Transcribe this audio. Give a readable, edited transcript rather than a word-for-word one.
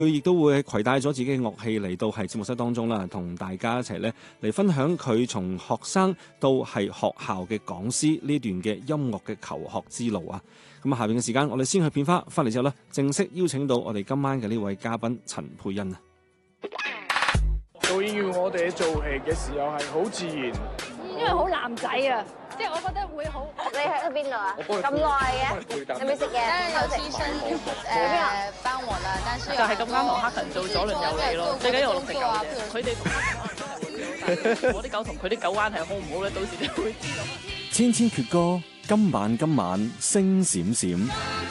佢亦都會攜帶咗自己嘅樂器嚟到係節目室當中啦，同大家一齊咧嚟分享佢從學生到係學校嘅講師呢段嘅音樂嘅求學之路啊！咁下邊嘅時間，我哋先去片花，翻嚟之後咧，正式邀請到我哋今晚嘅呢位嘉賓陳佩欣啊！ 導演要我哋做戲嘅時候係好自然， 因為好男仔啊，即係我覺得會好。 你喺邊度啊？咁耐嘅，有冇食嘢？ 有醫生幫我啦，但是就係咁啱同黑人做左鄰右里咯，最緊要我食狗啫。佢哋我啲狗同佢啲狗關係好唔好咧？到時你會知道。 千千闕歌，今晚星閃閃。